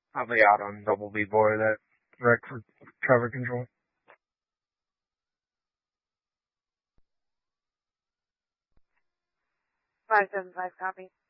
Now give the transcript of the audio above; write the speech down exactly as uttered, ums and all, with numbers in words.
Probably out on double B boy, that wreck for traffic control. Five seven five, copy.